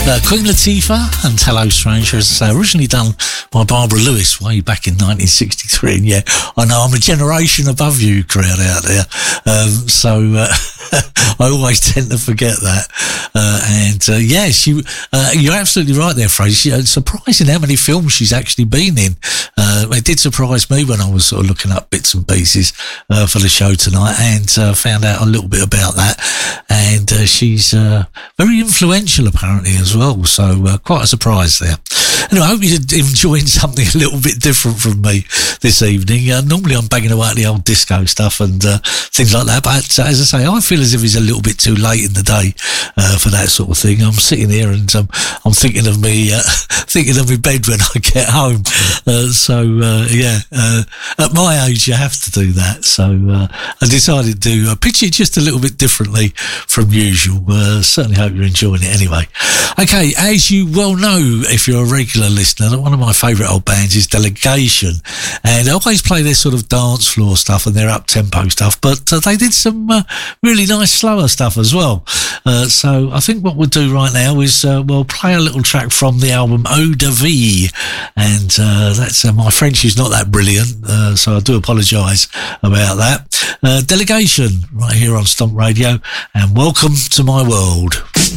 Queen Latifah and Hello Stranger, as I say, originally done by Barbara Lewis way back in 1963. And yeah, I know I'm a generation above you, crowd out there. I always tend to forget that. You're absolutely right there, Fraser. It's surprising how many films she's actually been in. It did surprise me when I was sort of looking up bits and pieces for the show tonight, and found out a little bit about that. And she's very influential apparently as well, so quite a surprise there. Anyway, I hope you're enjoying something a little bit different from me this evening. Normally I'm banging away at the old disco stuff and things like that, but as I say, I feel as if it's a little bit too late in the day for that sort of thing. I'm sitting here and I'm thinking of me bed when I get home. At my age you have to do that, so I decided to pitch it just a little bit differently from usual. Certainly hope you're enjoying it anyway. Okay, as you well know, if you're a regular listener, one of my favourite old bands is Delegation, and I always play their sort of dance floor stuff and their up-tempo stuff, but they did some really nice slower stuff as well. So I think what we'll do right now is we'll play a little track from the album Eau de Vie, and that's my French is not that brilliant, so I do apologise about that. Delegation right here on Stomp Radio, and welcome to my world.